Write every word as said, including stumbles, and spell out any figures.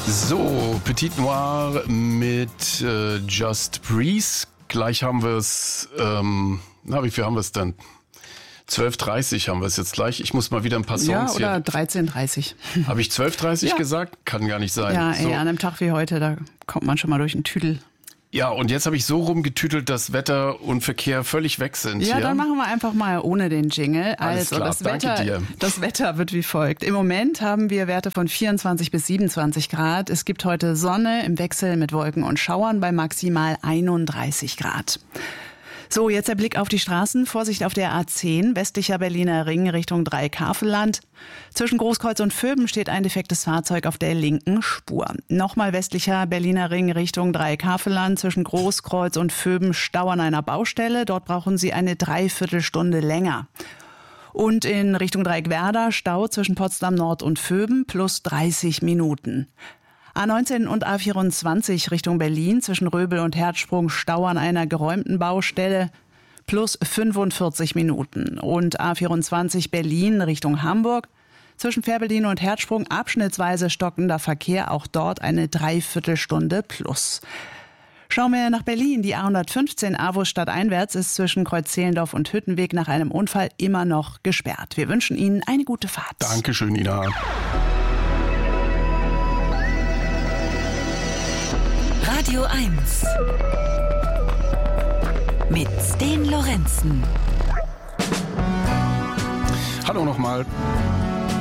So, Petit Noir mit äh, Just Breeze. Gleich haben wir es, ähm, na, wie viel haben wir es denn? zwölf Uhr dreißig haben wir es jetzt gleich. Ich muss mal wieder ein paar Songs ja, oder hier. dreizehn Uhr dreißig. Habe ich zwölf Uhr dreißig Ja. gesagt? Kann gar nicht sein. Ja, so. ey, an einem Tag wie heute, da kommt man schon mal durch den Tüdel. Ja, und jetzt habe ich so rumgetütelt, dass Wetter und Verkehr völlig weg sind. Ja, hier. dann machen wir einfach mal ohne den Jingle. Alles Also klar, das danke Wetter, dir. das Wetter wird wie folgt. Im Moment haben wir Werte von vierundzwanzig bis siebenundzwanzig Grad. Es gibt heute Sonne im Wechsel mit Wolken und Schauern bei maximal einunddreißig Grad. So, jetzt der Blick auf die Straßen. Vorsicht auf der A zehn, westlicher Berliner Ring Richtung Dreieckhavelland. Zwischen Großkreuz und Vöben steht ein defektes Fahrzeug auf der linken Spur. Nochmal westlicher Berliner Ring Richtung Dreieckhavelland. Zwischen Großkreuz und Vöben Stau an einer Baustelle. Dort brauchen Sie eine Dreiviertelstunde länger. Und in Richtung Dreieckwerder Stau zwischen Potsdam Nord und Vöben plus dreißig Minuten. A neunzehn und A vierundzwanzig Richtung Berlin zwischen Röbel und Herzsprung Stau an einer geräumten Baustelle plus fünfundvierzig Minuten. Und A vierundzwanzig Berlin Richtung Hamburg zwischen Fährberlin und Herzsprung abschnittsweise stockender Verkehr, auch dort eine Dreiviertelstunde plus. Schauen wir nach Berlin. Die A hundertfünfzehn Avus stadteinwärts ist zwischen Kreuz-Zehlendorf und Hüttenweg nach einem Unfall immer noch gesperrt. Wir wünschen Ihnen eine gute Fahrt. Dankeschön, Ina. Radio eins mit Sten Lorenzen. Hallo nochmal.